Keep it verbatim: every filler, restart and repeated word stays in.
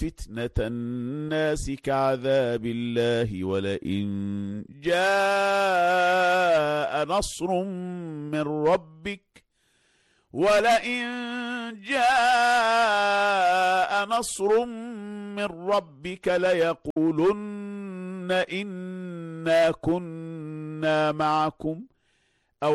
فتنة الناس كعذاب الله ولئن جاء نصر من ربك ولئن جاء نصر من ربك ليقولن إنا كنا معكم